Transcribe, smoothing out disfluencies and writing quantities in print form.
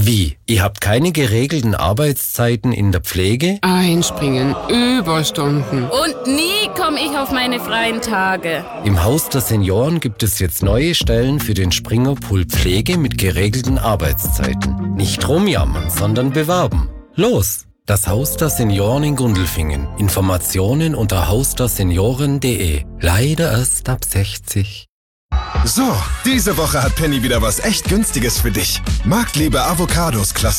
Wie? Ihr habt keine geregelten Arbeitszeiten in der Pflege? Einspringen, Überstunden. Und nie komme ich auf meine freien Tage. Im Haus der Senioren gibt es jetzt neue Stellen für den Springerpool Pflege mit geregelten Arbeitszeiten. Nicht rumjammern, sondern bewerben. Los! Das Haus der Senioren in Gundelfingen. Informationen unter hausdersenioren.de. Leider erst ab 60. So, diese Woche hat Penny wieder was echt Günstiges für dich. Marktliebe Avocados, Klasse